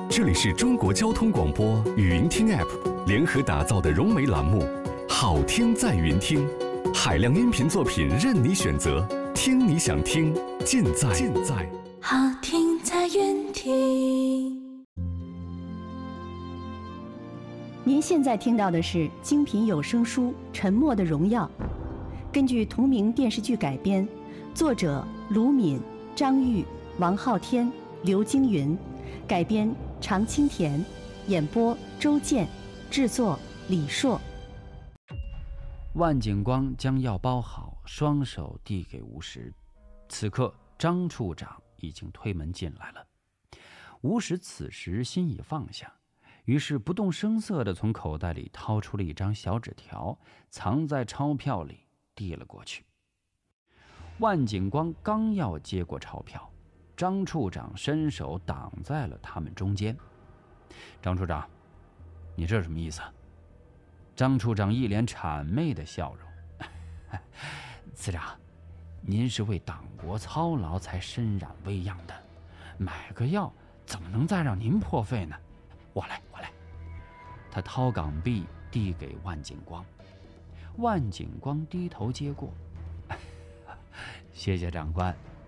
这里是中国交通广播语音听 App 联合打造的融媒栏目，好听在云听，海量音频作品任你选择，听你想听，尽在好听在云听。 您现在听到的是精品有声书《沉默的荣耀》，根据同名电视剧改编，作者卢敏、张玉、王昊天、刘京云，改编常青田，演播周健，制作李硕。 万景光将药包好，双手递给吴石。此刻张处长已经推门进来了。吴石此时心已放下，于是不动声色地从口袋里掏出了一张小纸条，藏在钞票里递了过去。万景光刚要接过钞票，张处长伸手挡在了他们中间。张处长，你这是什么意思？张处长一脸谄媚的笑容。司长，您是为党国操劳才身染微恙的，买个药怎么能再让您破费呢？我来。他掏港币递给万景光，万景光低头接过。谢谢长官，